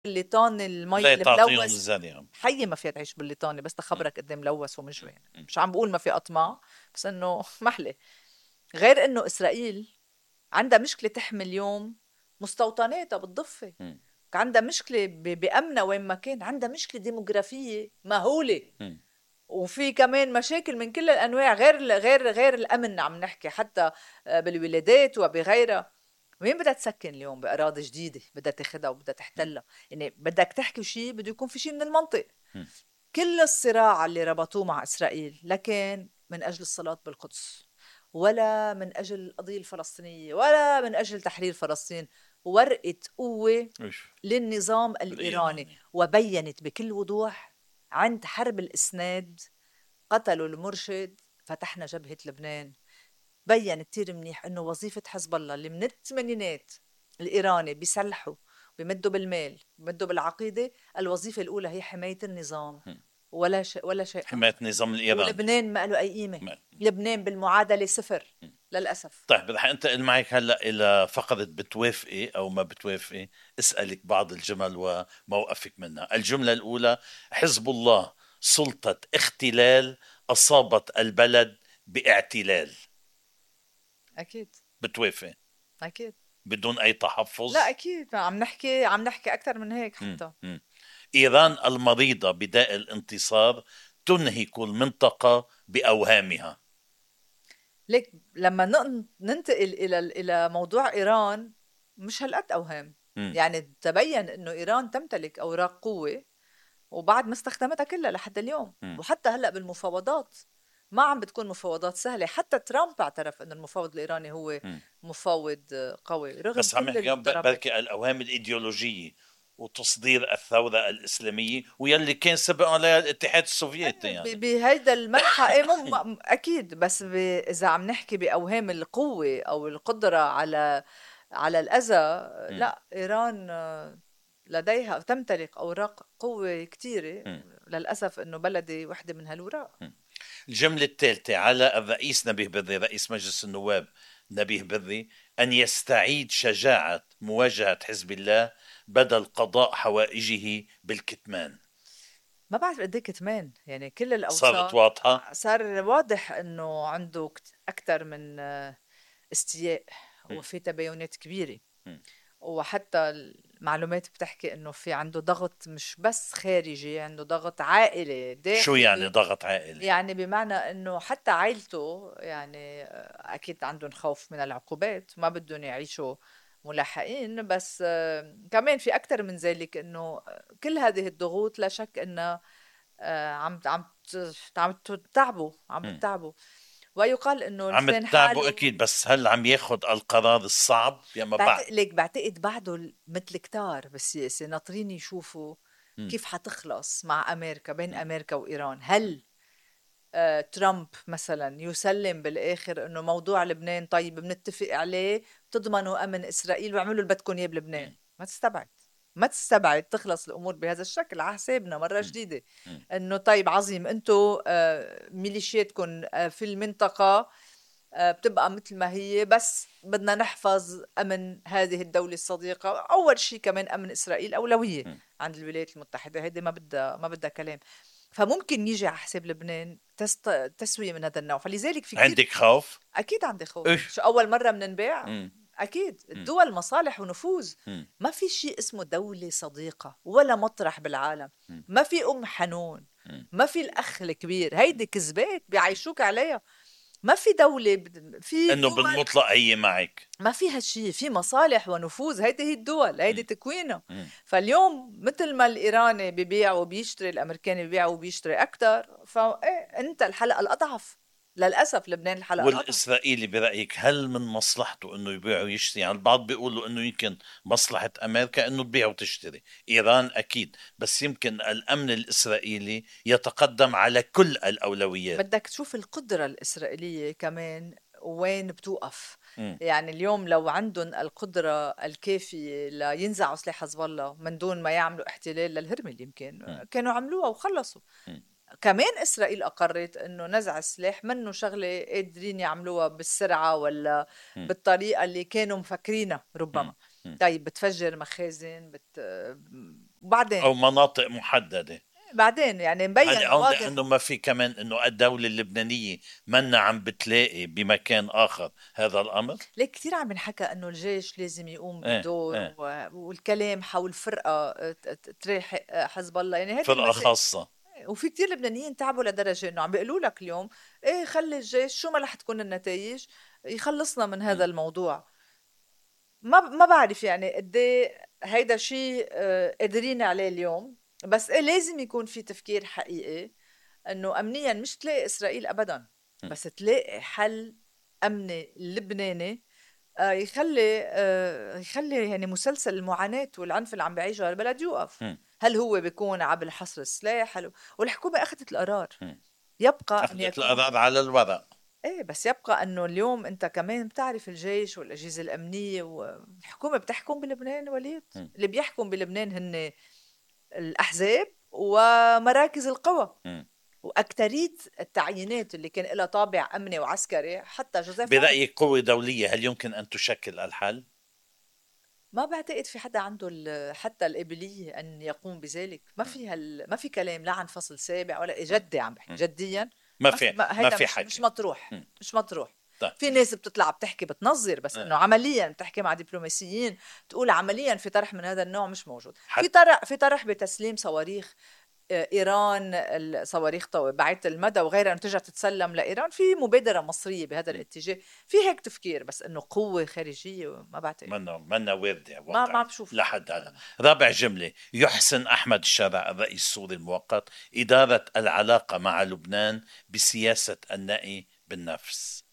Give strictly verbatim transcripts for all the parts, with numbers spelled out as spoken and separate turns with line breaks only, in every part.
الليطان المي
لا تعطيهم
الملوث.
الزانية.
حية ما فيها تعيش بالليطاني، بس تخبرك قد ايه ملوث ومجري يعني. مش عم بقول ما في أطماع، بس انه محلة. غير انه اسرائيل عندها مشكلة تحمي اليوم مستوطناتها بالضفة، عندها مشكلة ب- بأمنها وين ما كان، عندها مشكلة ديموغرافية مهولة، وفي كمان مشاكل من كل الأنواع، غير غير غير الأمن عم نحكي حتى بالولادات وبغيرها. وين بدها تسكن اليوم بأراضي جديدة بدها تاخدها وبدها تحتلها؟ يعني بدك تحكي شيء بده يكون في شيء من المنطق. كل الصراع اللي ربطوه مع إسرائيل لكن من أجل الصلاة بالقدس، ولا من أجل القضية الفلسطينية، ولا من أجل تحرير فلسطين. ورقة قوة للنظام الإيراني، وبينت بكل وضوح عند حرب الإسناد قتلوا المرشد فتحنا جبهة لبنان. بيّن كتير منيح إنه وظيفة حزب الله اللي من الثمانينات الإيراني بيسلحوا بيمدوا بالمال بيمدوا بالعقيدة، الوظيفة الأولى هي حماية النظام ولا شيء ولا شيء
حماية
آخر.
النظام الإيراني.
ولبنان ما له أي قيمة.
ما.
لبنان بالمعادلة صفر للأسف.
طيب رح انتقل معك هلا الى فقره بتوافقي او ما بتوافقي. اسالك بعض الجمل وموقفك منها. الجمله الاولى: حزب الله سلطه اختلال اصابت البلد باعتلال.
أكيد.
بتوافقي
أكيد.
بدون اي تحفظ؟
لا أكيد عم نحكي عم نحكي أكتر من هيك
مم.
حتى.
مم. ايران المريضه بداء الانتصار تنهك المنطقه باوهامها.
ليك لما نن- ننتقل إلى إلى موضوع إيران، مش هالقد أوهام.
مم.
يعني تبين إنه إيران تمتلك أوراق قوة وبعد ما استخدمتها كلها لحد اليوم.
مم.
وحتى هلأ بالمفاوضات ما عم بتكون مفاوضات سهلة. حتى ترامب اعترف أن المفاوض الإيراني هو
مم.
مفاوض قوي رغم
بس عم
كل
نحكي
الضربات.
بركي الاوهام الايديولوجيه وتصدير الثوره الاسلاميه ويلي كان سبق عليها الاتحاد السوفيتي
ب-
يعني.
بهيدا الملحق إيه مم م- أكيد. بس ب- إذا عم نحكي بأوهام القوة أو القدرة على على الأذى،
مم.
لا، إيران آه، لديها تمتلك أوراق قوة كتيرة.
مم.
للأسف إنه بلدي وحدة من هالوراق.
مم. الجملة الثالثة: على الرئيس نبيه بري رئيس مجلس النواب نبيه بري أن يستعيد شجاعة مواجهة حزب الله بدل قضاء حوائجه بالكتمان.
ما بعرف قد ايه كتمان، يعني كل
صارت
الاوساط
واضحة.
صار واضح انه عنده كت- اكثر من آه، استياء،
مم.
وفي تباينات كبيره.
مم.
وحتى المعلومات بتحكي انه في عنده ضغط مش بس خارجي، عنده ضغط عائلي
شو يعني
داخلي.
ضغط عائلي؟
يعني بمعنى انه حتى عائلته يعني آه، اكيد عندهم خوف من العقوبات، ما بدهم يعيشوا ملاحقين. بس آه، كمان في اكثر من ذلك، انه آه، كل هذه الضغوط لا شك انها آه، عم عم ت- عم تتعبوا عم
مم.
بتتعبوا. ويقال انه
عم
لسان
تتعبوا
حاله.
أكيد، بس هل عم ياخد القرار الصعب يا ما بعد؟
بعتقد ليك بعتقد بعده مثل كتار بالسياسة ناطرين يشوفوا
مم.
كيف حتخلص مع أمريكا، بين
مم.
أمريكا وإيران. هل آه ترامب مثلا يسلم بالآخر إنه موضوع لبنان طيب بنتفق عليه، بتضمنوا أمن إسرائيل واعملوا اللي بدكم إياه بلبنان؟
مم.
ما تستبعد ما تستبعد تخلص الأمور بهذا الشكل على حسابنا مرة
مم.
جديدة.
مم.
إنه طيب عظيم، أنتوا آه ميليشياتكم آه في المنطقة آه، بتبقى مثل ما هي، بس بدنا نحفظ أمن هذه الدولة الصديقة. أول شيء كمان أمن إسرائيل أولوية
مم.
عند الولايات المتحدة، هيدي ما بدها ما بدها كلام. فممكن يجي على حساب لبنان تست... تسوية من هذا النوع. فلذلك في كتير.
عندك خوف؟
أكيد عندي خوف.
إيش؟
شو أول مرة بننباع؟
مم.
أكيد
مم.
الدول مصالح ونفوذ.
مم.
ما في شيء اسمه دولة صديقة ولا مطرح بالعالم.
مم.
ما في أم حنون،
مم.
ما في الأخ الكبير. هيدي كذبات بيعيشوك عليها. ما في دولة بد- في
انه
دول
بالمطلق هي معك.
ما فيها شيء. في مصالح ونفوذ، هيدي هي الدول، هيدي
مم.
تكوينها.
مم.
فاليوم مثل ما الإيراني ببيع وبيشتري، الأمريكاني ببيع وبيشتري أكتر. فإيه أنت الحلقة الأضعف. للأسف لبنان الحلقة الأضعف.
والإسرائيلي برأيك هل من مصلحته انه يبيع ويشتري؟ يعني البعض بيقولوا انه يمكن مصلحة امريكا انه تبيع وتشتري. ايران اكيد، بس يمكن الامن الاسرائيلي يتقدم على كل الاولويات.
بدك تشوف القدرة الإسرائيلية كمان وين بتوقف.
مم.
يعني اليوم لو عندهم القدرة الكافية لينزعوا سلاح حزب الله من دون ما يعملوا احتلال للهرمل، يمكن
مم.
كانوا عملوها وخلصوا.
مم.
كمان إسرائيل أقرت إنه نزع السلاح منه شغلة قادرين يعملوها بالسرعة ولا
مم.
بالطريقة اللي كانوا مفكرينها
مم.
ربما.
مم.
طيب بتفجر مخازن، بت... وبعدين
او مناطق محدده.
بعدين يعني مبين
هل هون
واضح
لانه ما في كمان انه الدوله اللبنانيه منا عم بتلاقي بمكان اخر هذا الامر؟
ليه كثير عم بنحكى انه الجيش لازم يقوم
ايه
بدور
ايه
و- والكلام حول فرقه ت- ت- تريح حزب الله، يعني هذه
فرقه
المسائل.
خاصه.
وفي كتير لبنانيين تعبوا لدرجه انه عم بيقولوا لك اليوم ايه خلي الجيش شو ما رح تكون النتائج يخلصنا من هذا
م.
الموضوع. ما ب- ما بعرف يعني قد ايه هيدا شيء آه، قادرين عليه اليوم، بس إيه لازم يكون في تفكير حقيقي انه امنيا مش تلاقي اسرائيل ابدا،
م.
بس تلاقي حل امني لبناني آه، يخلي آه، يخلي يعني مسلسل المعاناة والعنف اللي عم بعيشه البلد يوقف.
م.
هل هو بيكون عبر حصر السلاح؟ هل والحكومة أخذت القرار،
م.
يبقى أن
اخذت
يكون
القرار على الورق.
ايه، بس يبقى انه اليوم انت كمان بتعرف الجيش والاجهزه الامنيه والحكومه بتحكم بلبنان وليد.
م.
اللي بيحكم بلبنان هن الاحزاب ومراكز القوى،
م.
واكتريه التعيينات اللي كان لها طابع امني وعسكري حتى جوزيف عون.
برأيك قوة دولية هل يمكن أن تشكل الحل؟
ما بعتقد في حدا عنده ال- حتى القابليه ان يقوم بذلك. ما
م.
في هال... ما في كلام لا عن فصل سابع ولا
م.
جدي، عم بحكي
م.
جديا.
ما
ما في
في
ما
ما
هيدا
في
مش مش
حكي.
مطروح،
م.
مش مطروح.
طيب.
في ناس بتطلع بتحكي بتنظر، بس
اه.
انه عمليا بتحكي مع دبلوماسيين تقول عمليا في طرح من هذا النوع مش موجود. في
حتى
طرح في طرح بتسليم صواريخ آه، ايران، الصواريخ طو- بعيدة المدى وغيرها، ان ترجع تتسلم لايران. في مبادره مصريه بهذا الاتجاه، في هيك تفكير، بس انه قوه خارجيه ما بعتقد.
منا منا واردة
ما ما
واقعي
بشوف
لحد هلا.
أبداً.
رابع جملة: يحسن أحمد الشارع الرئيس السوري المؤقت إدارة العلاقة مع لبنان بسياسة النأي بالنفس.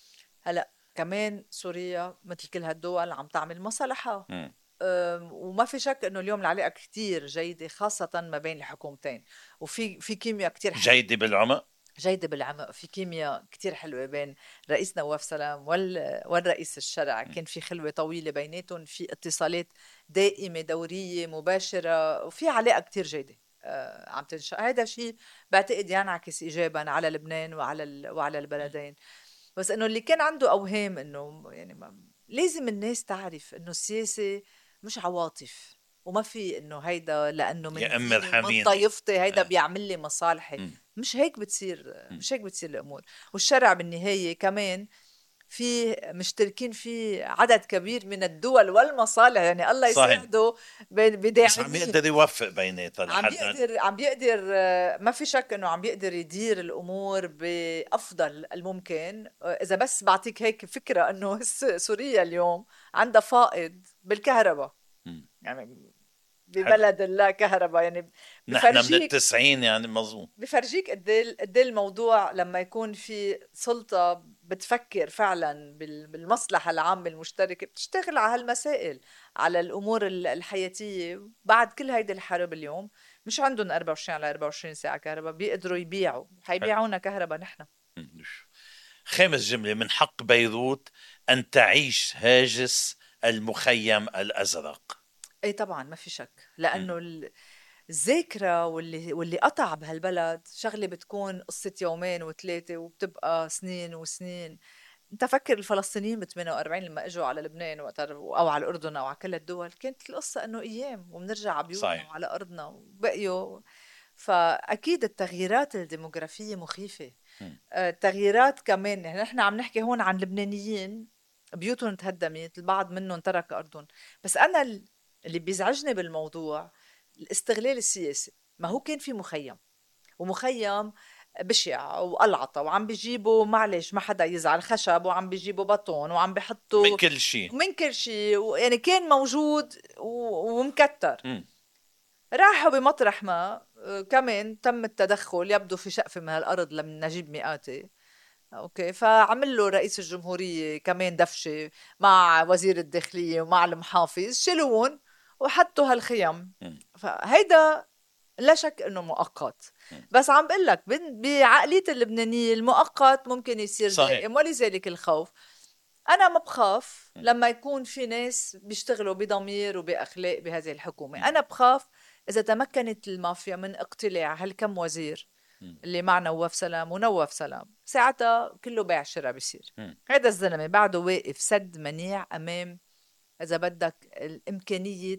هلا كمان سوريا مثل كل هالدول عم تعمل مصالحها،
م.
أم، وما في شك انه اليوم العلاقه كتير جيده خاصه ما بين الحكومتين، وفي في كيمياء كتير حلوه.
جيدة بالعمق.
جيدة بالعمق، في كيمياء كتير حلوة بين رئيس نواف سلام وال... والرئيس الشرع.
م.
كان في خلوة طويلة بيناتهم، في اتصالات دائمة دورية مباشرة، وفي علاقة كتير جيدة آه عم تنشأ. هذا شيء بعتقد ينعكس إيجابا على لبنان وعلى ال... وعلى البلدين. بس إنه اللي كان عنده أوهام إنه يعني ما... لازم الناس تعرف إنه السياسة مش عواطف، وما في إنه هيدا لأنه من
يا أم
ديني ومن
ارحميني.
طائفتي هيدا
اه.
بيعمل لي مصالحي.
م.
مش هيك بتصير،
م.
مش هيك بتصير الأمور. والشرع بالنهاية كمان في مشتركين فيه عدد كبير من الدول والمصالح، يعني الله
صحيح.
يساعده
بس عم
بداعمين.
يقدر يوفق بيناتها
عم
لحد هلا.
بيقدر عم بيقدر آه، ما في شك انه عم بيقدر يدير الامور بافضل الممكن. آه، اذا بس بعطيك هيك فكره انه س- سوريا اليوم عندها فائض بالكهرباء،
م.
يعني
حلو.
ببلد لا كهرباء، يعني
نحن من
بفرجيك
التسعين يعني مظلوم.
بفرجيك قد ايه قد ايه الموضوع لما يكون في سلطة بتفكر فعلا بال- بالمصلحة العامة المشتركة، بتشتغل على هالمسائل، على الأمور ال- الحياتية. بعد كل هيدي الحرب اليوم مش عندهم أربعة وعشرين على أربعة وعشرين ساعة كهرباء، بيقدروا يبيعوا،
حلو.
حيبيعونا كهرباء نحن.
م. خامس جملة: من حق بيروت أن تعيش هاجس المخيم الأزرق.
اي طبعا ما في شك،
م.
لأنه ال- الذاكرة واللي واللي قطع بهالبلد شغلة بتكون قصة يومين وثلاثة وبتبقى سنين وسنين. انت فكر الفلسطينيين ب ثمانية وأربعين لما اجوا على لبنان وقتر- او على الاردن او على كل الدول، كانت القصه انه ايام وبنرجع على بيوتنا
صحيح.
وعلى ارضنا وبقيوا. فاكيد التغييرات الديموغرافيه مخيفه.
م.
آه، التغييرات كمان، يعني نحن عم نحكي هون عن لبنانيين بيوتهم تهدمت، البعض منهم ترك ارضهم. بس انا ال- اللي بيزعجني بالموضوع الاستغلال السياسي. ما هو كان في مخيم، ومخيم بشع وقلعطة، وعم بيجيبوا معلش ما حدا يزعل خشب، وعم بيجيبوا بطون، وعم
من
بيحطوا
كل شيء.
من كل شيء، يعني كان موجود و- ومكتر.
م.
راحوا بمطرح ما آه، كمان تم التدخل، يبدو في شقفة من هالأرض لمن نجيب مئاتي. اوكي، فعمل له رئيس الجمهورية كمان دفشة مع وزير الداخلية ومع المحافظ، شلون وحطوا هالخيم.
م.
فهيدا لا شك انه مؤقت،
م.
بس عم بقول لك بعقلية اللبنانية المؤقت ممكن يصير
صحيح.
دائم، ولذلك الخوف. انا ما بخاف
م.
لما يكون في ناس بيشتغلوا بضمير وبأخلاق بهذه الحكومة.
م.
انا بخاف اذا تمكنت المافيا من اقتلاع هالكم وزير
م.
اللي مع نواف سلام، ونواف سلام ساعتها كله بيع شراء بيصير.
م.
هذا الزلمة بعده واقف سد منيع امام، اذا بدك، الامكانية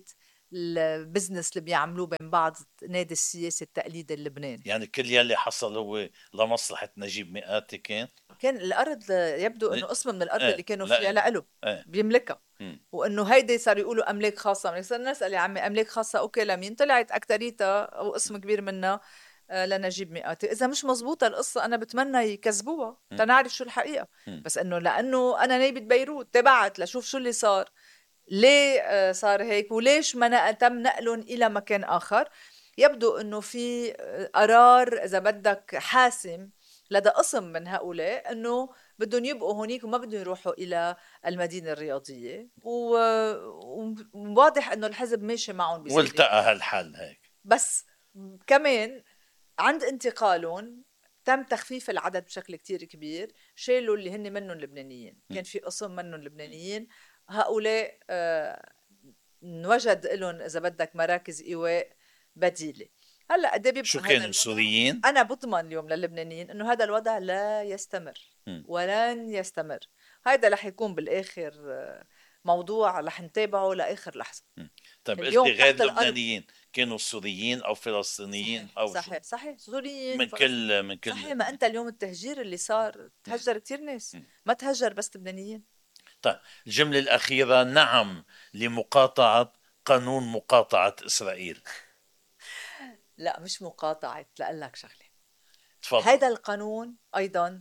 البزنس اللي بيعملوه بين بعض نادي السياسي التقليدي اللبناني.
يعني كل يلي حصل هو لمصلحة نجيب مئاتي كان
كان الارض يبدو انه قسم من الارض
ايه
اللي كانوا
لا
فيها لإله
ايه
بيملكها،
مم.
وانه هيدي صار يقولوا املاك خاصه. صرنا نسال يا عمي املاك خاصه اوكي لمين؟ طلعت اكتريتها او قسم كبير منها آه، لنجيب مئاتي. اذا مش مزبوطه القصه انا بتمنى يكذبوها
مم.
تنعرف شو الحقيقه.
مم.
بس انه لانه انا نايبه بيروت تبعت لشوف شو اللي صار، ليه آه، صار هيك، وليش ما نق- تم نقلهم الى مكان اخر. يبدو انه في آه، قرار اذا بدك حاسم لدى قسم من هؤلاء انه بدهم يبقوا هونيك وما بدهم يروحوا الى المدينه الرياضيه، و- وواضح انه الحزب ماشي معهم بذلك.
والتقى هالحل هيك.
بس كمان عند انتقالهم تم تخفيف العدد بشكل كتير كبير، شالوا اللي هن منهم لبنانيين، كان في قسم منهم لبنانيين. هؤلاء آه نوجد لهم اذا بدك مراكز ايواء بديله. هلا قد بيبقى
شو
هذا
كانوا
الوضع؟
سوريين؟
انا بضمن اليوم للبنانيين انه هذا الوضع لا يستمر
مم.
ولن يستمر. هذا رح يكون بالاخر آه، موضوع رح نتابعه لاخر لحظه.
مم. طيب قلتي
اليوم
غير
تحت الارض
لبنانيين كانوا سوريين او فلسطينيين
صحيح
او شو؟
صحيح صحيح سوريين
من
فلسطينيين.
كل من كل
صحيح، ما انت اليوم التهجير اللي صار تهجر كتير ناس،
مم.
ما تهجر بس لبنانيين.
طيب الجملة الأخيرة، نعم لمقاطعة قانون مقاطعة إسرائيل.
لا مش مقاطعة، لأقول لك شغلة.
تفضل.
هذا القانون أيضا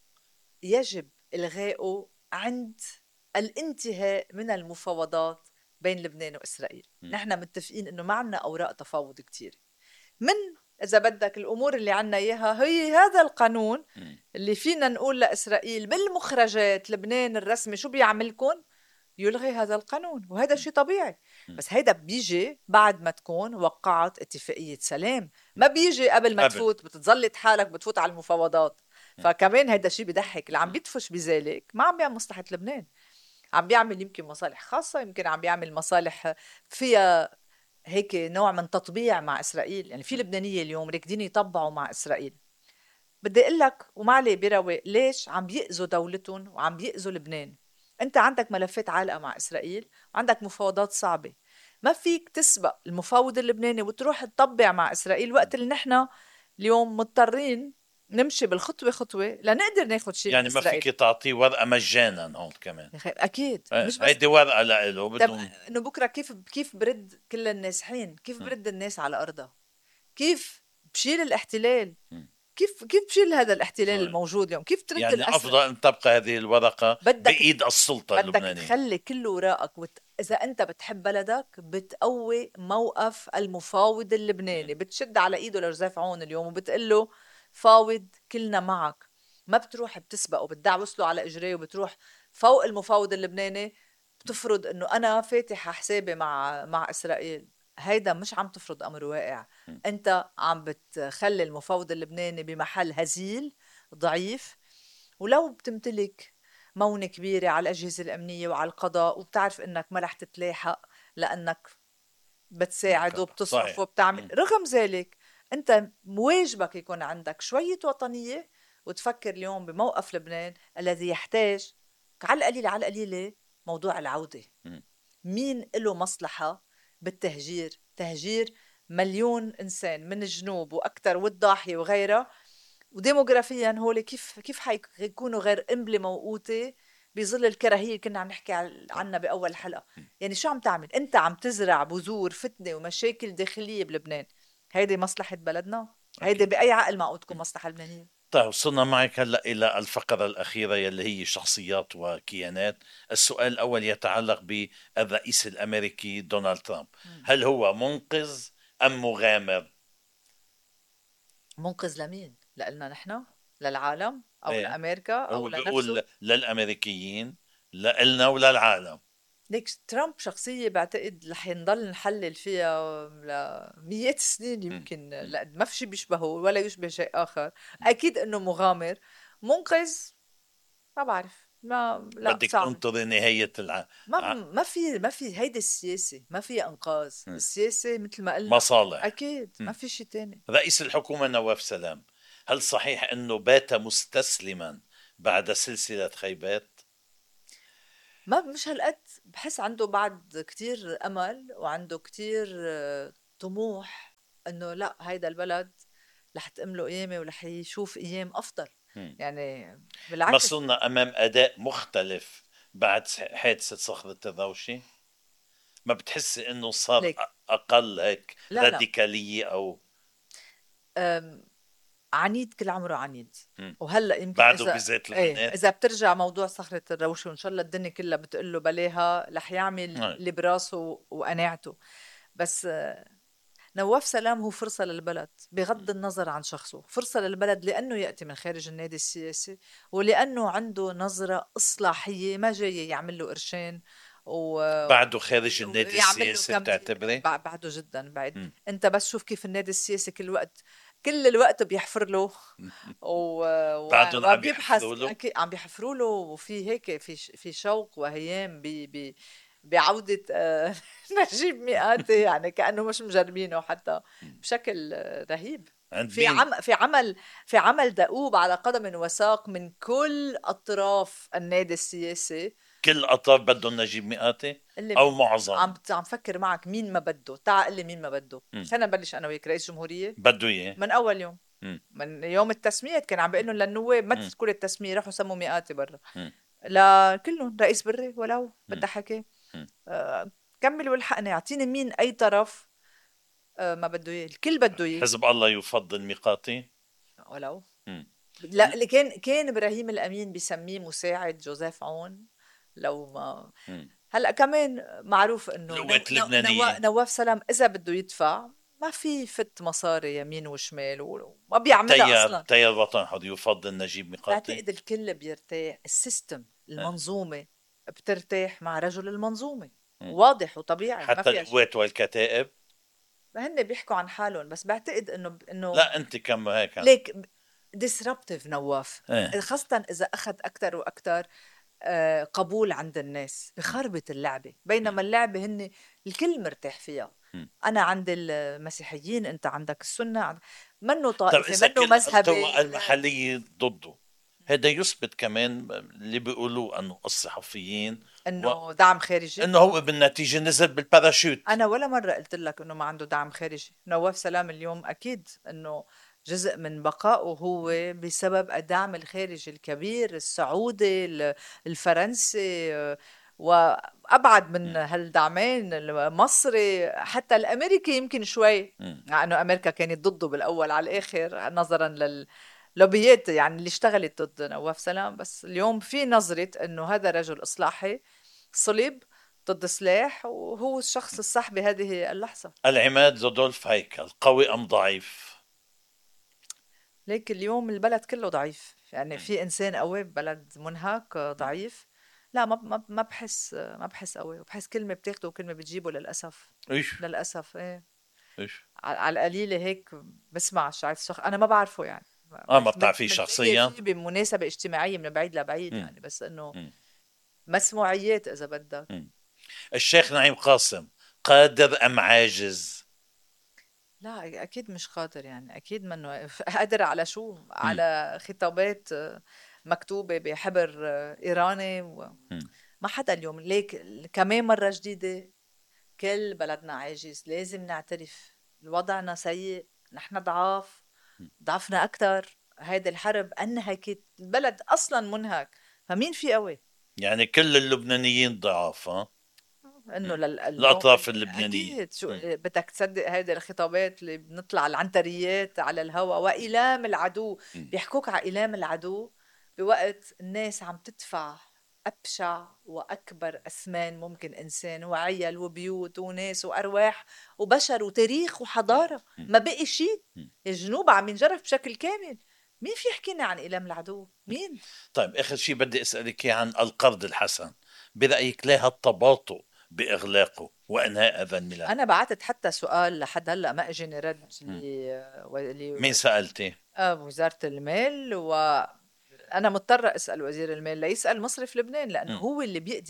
يجب إلغائه عند الانتهاء من المفاوضات بين لبنان وإسرائيل.
م.
نحن متفقين إنه ما عنا أوراق تفاوض كتير. من إذا بدك الأمور اللي عنا إياها هي هذا القانون
م.
اللي فينا نقول لإسرائيل بالمخرجات لبنان الرسمي شو بيعملكن، يلغي هذا القانون. وهذا شيء طبيعي، بس هيدا بيجي بعد ما تكون وقعت اتفاقية سلام، ما بيجي قبل ما
قبل.
تفوت بتتظلت حالك بتفوت على المفاوضات. فكمان هيدا شيء بيضحك. اللي عم بيدفش بذلك ما عم بيعمل مصلحة لبنان، عم بيعمل يمكن مصالح خاصة، يمكن عم بيعمل مصالح فيها هيك نوع من تطبيع مع إسرائيل. يعني في لبنانية اليوم راكدين يطبعوا مع إسرائيل. بدي اقول لك ومعلي بيروي ليش عم بيأذوا دولتهم وعم بيأذوا لبنان. انت عندك ملفات عالقه مع اسرائيل وعندك مفاوضات صعبه، ما فيك تسبق المفاوض اللبناني وتروح تطبع مع اسرائيل وقت اللي نحن اليوم مضطرين نمشي بالخطوه خطوه لنقدر ناخذ شيء
يعني
من
ما
اسرائيل.
فيك تعطيه ورقة مجانا هون كمان.
يا أخي اكيد
ايه
مش بس.
هيدي ورقة لإله
طب
بدهم.
انه بكره كيف كيف برد كل النازحين، كيف
م.
برد الناس على ارضها، كيف بشيل الاحتلال،
م.
كيف كيف بشيل هذا الاحتلال
صحيح.
الموجود اليوم، كيف ترد
يعني
الأسرى.
أفضل أن تبقى هذه الورقة
بدك
بإيد السلطة
بدك
اللبنانية.
تخلي كل وراءك وت... إذا أنت بتحب بلدك بتقوي موقف المفاوض اللبناني، بتشد على إيده لجوزيف عون اليوم وبتقول له فاوض كلنا معك. ما بتروح بتسبقه بتدعوس له على إجريه وبتروح فوق المفاوض اللبناني بتفرض إنه أنا فاتحة حسابي مع مع إسرائيل. هيدا مش عم تفرض أمر واقع، أنت عم بتخلي المفاوض اللبناني بمحل هزيل ضعيف. ولو بتمتلك مونة كبيرة على الأجهزة الأمنية وعلى القضاء وبتعرف إنك ما رح تتلاحق لأنك بتساعد وبتصرف
صحيح.
وبتعمل،
م.
رغم ذلك أنت واجبك يكون عندك شوية وطنية وتفكر اليوم بموقف لبنان الذي يحتاج على القليلة على القليلة موضوع العودة.
م.
مين له مصلحة بالتهجير؟ تهجير مليون إنسان من الجنوب وأكتر والضاحية وغيرها، وديموغرافيا هول كيف كيف حيكونوا غير قنبله موقوته بظل الكراهيه اللي كنا عم نحكي عنها باول حلقه. يعني شو عم تعمل؟ انت عم تزرع بذور فتنه ومشاكل داخليه بلبنان. هيدي مصلحه بلدنا؟ هيدي باي عقل معقول تكون مصلحه لبنانيه؟
طيب وصلنا معك هلا الى الفقره الاخيره يلي هي شخصيات وكيانات. السؤال الاول يتعلق بالرئيس الامريكي دونالد ترامب، هل هو منقذ ام مغامر؟
منقذ لمين؟ لنا نحن؟ للعالم او
ايه
لامريكا او
هو
لنفسه؟
بيقول للامريكيين، لنا وللعالم.
ليك ترامب شخصية بعتقد رح ينضل نحلل فيها لمئات السنين يمكن، لا ما في شيء بيشبهه ولا يشبه شيء آخر. أكيد إنه مغامر. منقذ ما بعرف، ما لا
بدك
صعب.
تنتظر نهايه الع...
ما
ع...
ما في ما في هيدي السياسة، ما في إنقاذ. السياسة مثل ما قلنا
مصالح.
أكيد ما في شيء تاني.
رئيس الحكومه نواف سلام، هل صحيح انه بات مستسلما بعد سلسله خيبات؟
ما مش هالقد، بحس عنده بعد كتير أمل وعنده كتير آه، طموح إنه لا هيدا البلد رح تقمله قيامة ورح يشوف أيام أفضل.
مم.
يعني
ما
بالعكس.
صرنا أمام أداء مختلف بعد حادثة صخرة الروشي؟ ما بتحسي إنه صار
ليك
أقل هيك
لا لا
راديكالية أو
أم، عنيد، كل عمره عنيد.
مم.
وهلا يمكن
بعده
اذا
بذات
ايه
العناد؟
اذا بترجع موضوع صخرة الروشة وان شاء الله الدنيا كلها بتقول له بلاها رح يعمل
نعم.
اللي براسه وقناعته. بس نواف سلام هو فرصة للبلد بغض النظر عن شخصه، فرصة للبلد لأنه يأتي من خارج النادي السياسي ولأنه عنده نظرة إصلاحية، ما جاي يعمل له قرشين
بعده خارج
و-
النادي
ويعمل له
السياسي
كم دي.
بتعتبري؟
بع- بعده جدا بعد.
مم.
انت بس شوف كيف النادي السياسي كل وقت، كل الوقت بيحفر له و... و...
بعدهم عم
وبيبحث،
يحفروا له.
أكيد عم بيحفروا له، وفي هيك في ش... في شوق وهيام ب... ب... بعودة آه، نجيب مئاتي، يعني كأنه مش مجربينه حتى بشكل آه، رهيب.
عند
في
مين؟
عم في عمل في عمل دؤوب على قدم وساق من كل أطراف النادي السياسي.
كل أطراف بدهم نجيب مئاتي
اللي
أو
مين
معظم؟
عم عم فكر معك مين ما بده، تعال قل لي مين ما بده.
مم.
خلينا نبلش انا وياك. رئيس جمهوريه
بده إياه.
من اول يوم،
مم.
من يوم التسميات كان عم بيقول لهم للنواب ما
مم.
تذكروا التسميه، راحوا سموا مئاتي برا.
مم.
لكلهم رئيس بري ولو
مم.
بدها حكي.
مم.
آه كمل والحقني، اعطيني مين اي طرف آه ما بده اياه، الكل بده اياه
حزب الله يفضل ميقاتي.
ولو.
مم.
لا اللي كان كان ابراهيم الامين بيسميه مساعد جوزيف عون. لو ما
مم.
هلا كمان معروف انه نو...
القوات
نو... نوا...
اللبنانية.
نواف سلام اذا بده يدفع ما في فت مصاري يمين وشمال وما بيعملها
التيار
اصلا.
التيار الوطني الحر يفضل نجيب ميقاتي.
بعتقد الكل بيرتاح، السيستم
آه.
المنظومة بترتاح مع رجل المنظومة.
مم.
واضح وطبيعي ما
حتى
فيها شيء.
القوات والكتائب.
هن بيحكوا عن حالهم بس بعتقد انه انه
لا أنت كم هيك.
ليك disruptive نواف،
ايه.
خاصة إذا أخذ أكثر وأكثر آه، قبول عند الناس بخربط اللعبة، بينما اللعبة هن الكل مرتاح فيها.
مم.
أنا عند المسيحيين، أنت عندك السنة، عند... منه
طب
طائفة
إذا
منه
كل
مذهبي
القوى
ولا...
المحلية ضده، هذا يثبت كمان اللي بيقولوه أنه الصحفيين
إنه دعم خارجي.
وأنه هو بالنتيجة نزل بالباراشوت.
أنا ولا مرة قلت لك إنه ما عنده دعم خارجي. نواف سلام اليوم أكيد إنه جزء من بقائه هو بسبب الدعم الخارجي الكبير، السعودي ال- الفرنسي آه، وأبعد من
مم.
هالدعمين المصري، حتى الأمريكي يمكن شوي،
مم.
مع إنه أمريكا كانت ضده بالأول على الآخر نظرا للوبيات يعني اللي اشتغلت ضد نواف سلام. بس اليوم في نظرة إنه هذا رجل إصلاحي صلب ضد سلاح وهو الشخص الصح بهذه اللحظة.
العماد رودولف هيكل قوي أم ضعيف؟
ليك اليوم البلد كله ضعيف، يعني
مم.
في إنسان قوي ببلد منهك ضعيف؟ لا، ما ما ما بحس ما بحس قوي، وبحس كلمة بتاخده وكلمة بتجيبه للأسف.
إيش
للأسف إيه.
إيش
على على القليلة هيك بسمع الشعر الشخص، أنا ما بعرفه يعني،
آه ما
بس بت-
بتعرفيه
بتلاقي
شخصيا؟
فيه بمناسبة اجتماعية من بعيد لبعيد
مم.
يعني، بس إنه
مم.
مسموعيات إذا بدك.
مم. الشيخ نعيم قاسم قادر أم عاجز؟
لا اكيد مش قادر، يعني اكيد منه قادر على شو؟
مم.
على خطابات آه، مكتوبة بحبر آه، ايراني و...
مم.
ما حدا اليوم ليك كمان مرة جديدة. كل بلدنا عاجز، لازم نعترف وضعنا سيء، نحن ضعاف، ضعفنا اكثر. هيدي الحرب انهكت البلد، اصلا منهك، فمين في قوي؟
يعني كل اللبنانيين ضعاف ها؟
انه
مم.
لل... اليوم
الأطراف اللبنانية.
اكيد شو
مم.
بدك تصدق هذه الخطابات اللي بنطلع العنتريات على الهوا وايلام العدو،
مم.
بيحكوك على ايلام العدو بوقت الناس عم تدفع ابشع واكبر اثمان ممكن انسان، وعيال وبيوت وناس وارواح وبشر وتاريخ وحضاره،
مم.
ما بقي شيء.
مم.
الجنوب عم ينجرف بشكل كامل. مين في يحكينا عن ايلام العدو؟ مين؟
طيب آخر شيء بدي أسألك إياه عن القرض الحسن، برأيك ليه هالتباطؤ بإغلاقه وإنهاء هذا الملف؟
انا بعثت حتى سؤال لحد هلا ما اجاني رد
مم.
ل
مين سألتي؟
آه، وزارة المال، وأنا مضطرة أسأل وزير المال ليسأل مصرف لبنان، لأنه
مم.
هو اللي بيقدر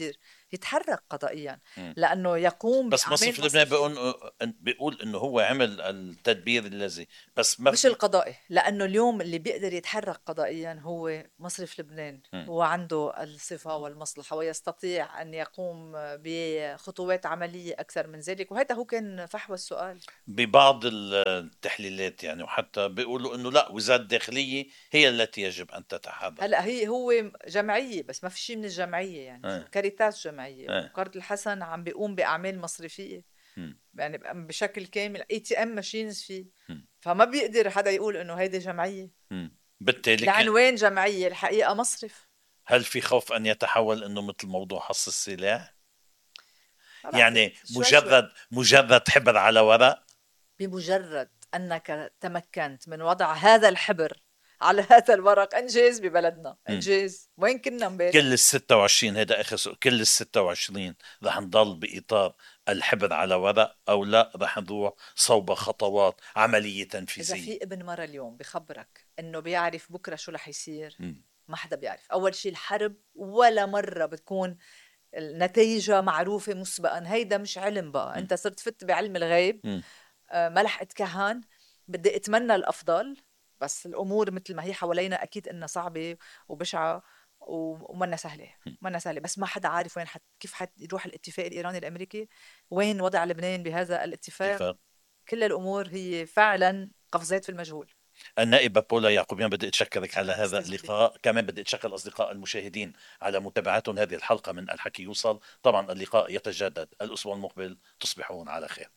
يتحرك قضائيا
م.
لانه يقوم
بس مصرف لبنان بيقول بيقول انه هو عمل التدبير الذي بس ما
مش القضائي، لانه اليوم اللي بيقدر يتحرك قضائيا هو مصرف لبنان. م. هو عنده الصفه والمصلحه ويستطيع ان يقوم بخطوات عمليه اكثر من ذلك، وهذا هو كان فحوى السؤال
ببعض التحليلات يعني، وحتى بيقولوا انه لا، وزارة الداخليه هي التي يجب ان تتحرك.
هلا هي هو جمعيه بس ما في شيء من الجمعيه يعني اه. كاريتاس جمعيه اه. وقرض الحسن عم بيقوم باعمال مصرفيه م. يعني بشكل كامل اي تي ام ماشينز فيه م. فما بيقدر حدا يقول انه هيدي جمعيه م.
بالتالي
لعنوان جمعيه الحقيقه مصرف.
هل في خوف ان يتحول انه مثل موضوع حص السلاح، يعني شوي مجرد شوي. مجرد حبر على ورق؟
بمجرد انك تمكنت من وضع هذا الحبر على هذا الورق انجاز ببلدنا. انجاز. م. وين كنا امبارح؟
كل ال ستة وعشرين، هذا اخر سؤال، كل ال ستة وعشرين رح نضل باطار الحبر على ورق او لا رح نروح صوب خطوات عمليه تنفيذيه؟
اذا في ابن مرة اليوم بخبرك انه بيعرف بكره شو رح يصير، م. ما حدا بيعرف. اول شيء الحرب ولا مره بتكون نتائجها معروفه مسبقا، هيدا مش علم بقى. م. انت صرت فت بعلم الغيب. م. آه ما رح اتكهن، بدي اتمنى الافضل، بس الامور مثل ما هي حوالينا اكيد انها صعبه وبشعه ومنا سهله، منا سهله. بس ما حدا عارف وين حت كيف حيروح الاتفاق الايراني الامريكي، وين وضع لبنان بهذا الاتفاق. اتفاق. كل الامور هي فعلا قفزات في المجهول.
النائبة بولا يعقوبيان، بدي أتشكرك على هذا اللقاء. كمان بدي أتشكر الأصدقاء المشاهدين على متابعتهم هذه الحلقة من الحكي يوصل. طبعا اللقاء يتجدد الأسبوع المقبل. تصبحون على خير.